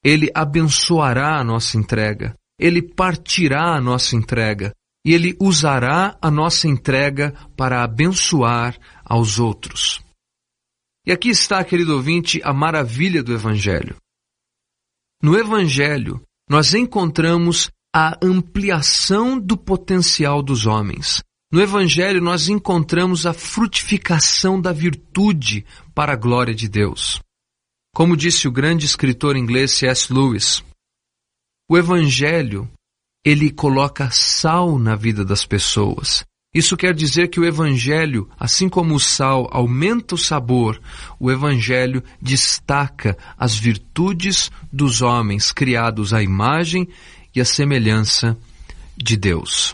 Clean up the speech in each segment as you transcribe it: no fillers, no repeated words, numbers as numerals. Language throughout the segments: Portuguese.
Ele abençoará a nossa entrega, Ele partirá a nossa entrega e Ele usará a nossa entrega para abençoar aos outros. E aqui está, querido ouvinte, a maravilha do Evangelho. No Evangelho, nós encontramos a ampliação do potencial dos homens. No Evangelho, nós encontramos a frutificação da virtude para a glória de Deus. Como disse o grande escritor inglês C.S. Lewis, o Evangelho, ele coloca sal na vida das pessoas. Isso quer dizer que o Evangelho, assim como o sal aumenta o sabor, o Evangelho destaca as virtudes dos homens criados à imagem e à semelhança de Deus.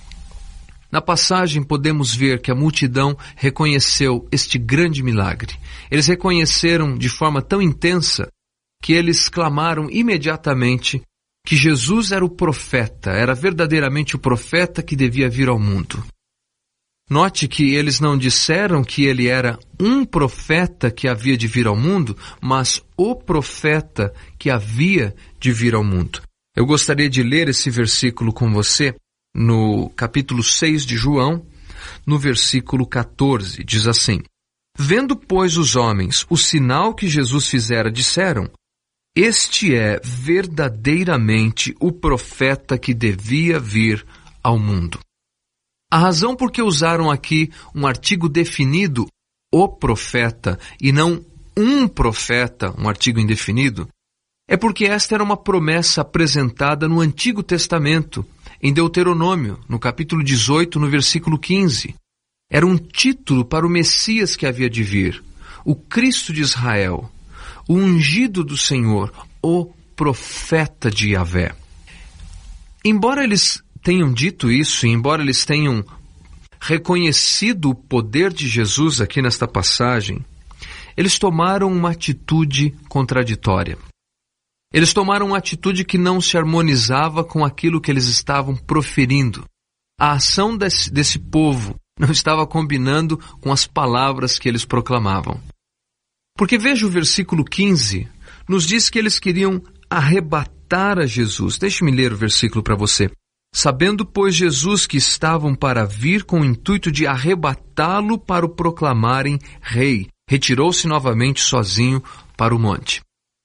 Na passagem podemos ver que a multidão reconheceu este grande milagre. Eles reconheceram de forma tão intensa que eles clamaram imediatamente que Jesus era o profeta, era verdadeiramente o profeta que devia vir ao mundo. Note que eles não disseram que ele era um profeta que havia de vir ao mundo, mas o profeta que havia de vir ao mundo. Eu gostaria de ler esse versículo com você no capítulo 6 de João, no versículo 14, diz assim: Vendo, pois, os homens o sinal que Jesus fizera, disseram: Este é verdadeiramente o profeta que devia vir ao mundo. A razão por que usaram aqui um artigo definido, o profeta, e não um profeta, um artigo indefinido, é porque esta era uma promessa apresentada no Antigo Testamento, em Deuteronômio, no capítulo 18, no versículo 15. Era um título para o Messias que havia de vir, o Cristo de Israel, o ungido do Senhor, o profeta de Yahvé. Embora eles tenham dito isso, e embora eles tenham reconhecido o poder de Jesus aqui nesta passagem, eles tomaram uma atitude contraditória. Eles tomaram uma atitude que não se harmonizava com aquilo que eles estavam proferindo. A ação desse povo não estava combinando com as palavras que eles proclamavam. Porque veja o versículo 15, nos diz que eles queriam arrebatar a Jesus. Deixe-me ler o versículo para você. Sabendo, pois, Jesus que estavam para vir com o intuito de arrebatá-lo para o proclamarem rei, retirou-se novamente sozinho para o monte.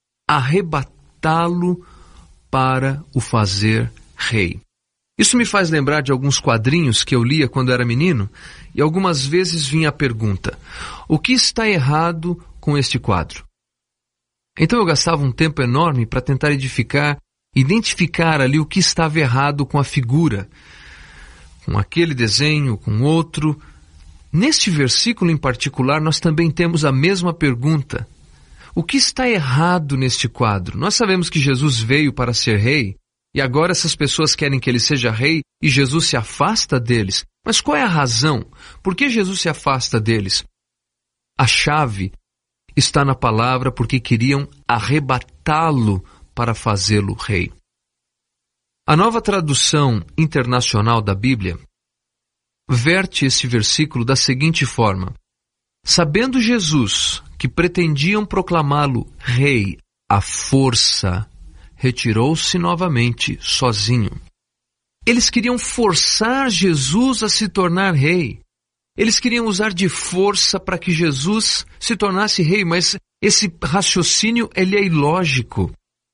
Arrebatá-lo para o fazer rei. Isso me faz lembrar de alguns quadrinhos que eu lia quando era menino, e algumas vezes vinha a pergunta: o que está errado com este quadro? Então eu gastava um tempo enorme para tentar identificar ali o que estava errado com a figura, com aquele desenho, com outro. Neste versículo em particular, nós também temos a mesma pergunta. O que está errado neste quadro? Nós sabemos que Jesus veio para ser rei, e agora essas pessoas querem que ele seja rei e Jesus se afasta deles. Mas qual é a razão? Por que Jesus se afasta deles? A chave está na palavra, porque queriam arrebatá-lo para fazê-lo rei. A Nova Tradução Internacional da Bíblia verte esse versículo da seguinte forma: sabendo Jesus que pretendiam proclamá-lo rei à força, retirou-se novamente sozinho. Eles queriam forçar Jesus a se tornar rei. Eles queriam usar de força para que Jesus se tornasse rei, mas esse raciocínio ele é ilógico.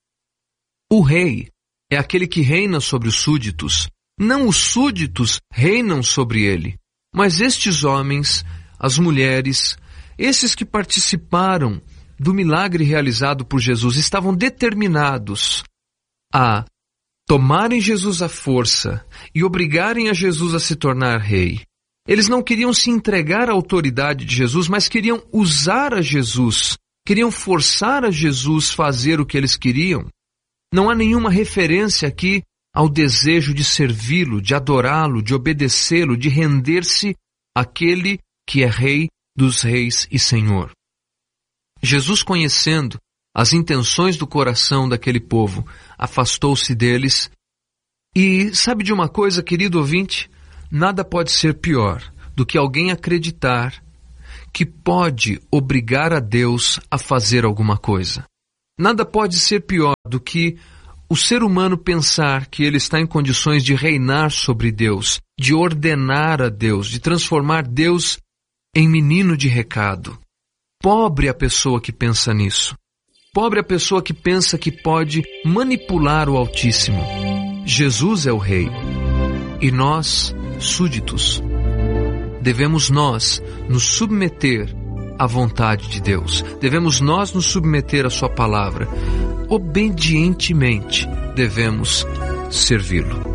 O rei é aquele que reina sobre os súditos. Não os súditos reinam sobre ele, mas estes homens, as mulheres, esses que participaram do milagre realizado por Jesus, estavam determinados a tomarem Jesus à força e obrigarem a Jesus a se tornar rei. Eles não queriam se entregar à autoridade de Jesus, mas queriam usar a Jesus, queriam forçar a Jesus a fazer o que eles queriam. Não há nenhuma referência aqui ao desejo de servi-lo, de adorá-lo, de obedecê-lo, de render-se àquele que é Rei dos Reis e Senhor. Jesus, conhecendo as intenções do coração daquele povo, afastou-se deles. E sabe de uma coisa, querido ouvinte? Nada pode ser pior do que alguém acreditar que pode obrigar a Deus a fazer alguma coisa. Nada pode ser pior do que o ser humano pensar que ele está em condições de reinar sobre Deus, de ordenar a Deus, de transformar Deus em menino de recado. Pobre a pessoa que pensa nisso. Pobre a pessoa que pensa que pode manipular o Altíssimo. Jesus é o Rei e nós, súditos. Devemos nós nos submeter à vontade de Deus. Devemos nós nos submeter à sua palavra. Obedientemente devemos servi-lo.